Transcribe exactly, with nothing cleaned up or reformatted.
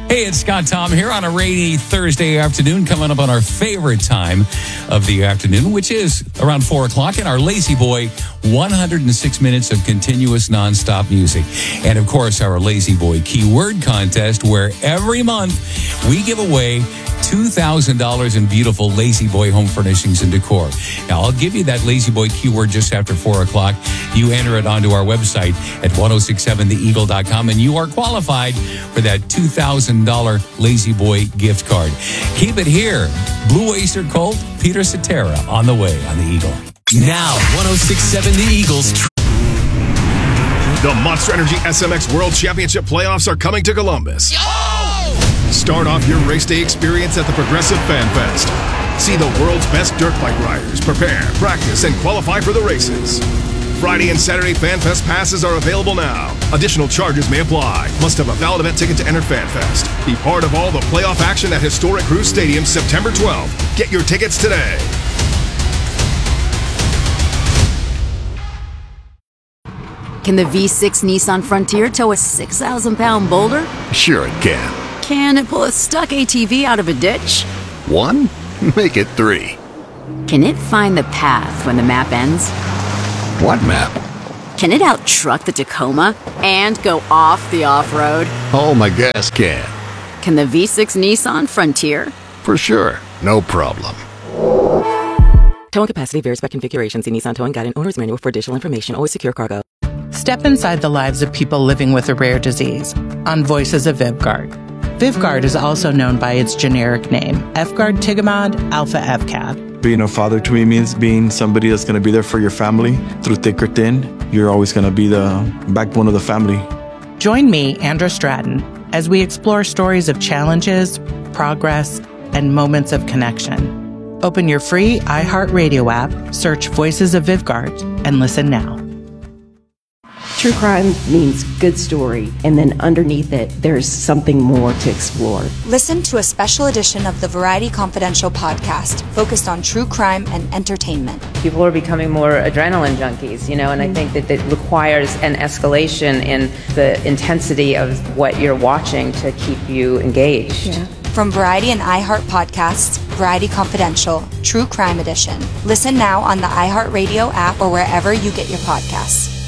Hey, it's Scott Tom here on a rainy Thursday afternoon, coming up on our favorite time of the afternoon, which is around four o'clock, in our Lazy Boy one hundred six minutes of continuous nonstop music. And, of course, our Lazy Boy keyword contest, where every month we give away two thousand dollars in beautiful Lazy Boy home furnishings and decor. Now, I'll give you that Lazy Boy keyword just after four o'clock. You enter it onto our website at ten sixty-seven the eagle dot com, and you are qualified for that two thousand dollars Lazy Boy gift card. Keep it here. Blue Oyster Cult, Peter Cetera on the way on the Eagle. Now, ten sixty-seven The Eagles. The Monster Energy S M X World Championship playoffs are coming to Columbus. Start off your race day experience at the Progressive Fan Fest. See the world's best dirt bike riders prepare, practice, and qualify for the races. Friday and Saturday Fan Fest passes are available now. Additional charges may apply. Must have a valid event ticket to enter Fan Fest. Be part of all the playoff action at historic Cruise Stadium September twelfth. Get your tickets today. Can the V six Nissan Frontier tow a six thousand pound boulder? Sure it can. Can it pull a stuck A T V out of a ditch? One? Make it three. Can it find the path when the map ends? What map? Can it out-truck the Tacoma and go off the off-road? Oh, my gas can. Can the V six Nissan Frontier? For sure. No problem. Towing capacity varies by configuration. See Nissan Towing Guide and Owner's Manual for additional information. Always secure cargo. Step inside the lives of people living with a rare disease on Voices of VYVGART. VYVGART is also known by its generic name, efgartigimod alpha-evcab. Being a father to me means being somebody that's going to be there for your family through thick or thin. You're always going to be the backbone of the family. Join me, Andra Stratton, as we explore stories of challenges, progress, and moments of connection. Open your free iHeartRadio app, search Voices of VYVGART, and listen now. True crime means good story, and then underneath it, there's something more to explore. Listen to a special edition of the Variety Confidential podcast focused on true crime and entertainment. People are becoming more adrenaline junkies, you know, and I think that it requires an escalation in the intensity of what you're watching to keep you engaged. Yeah. From Variety and iHeart Podcasts, Variety Confidential, True Crime Edition. Listen now on the iHeartRadio app or wherever you get your podcasts.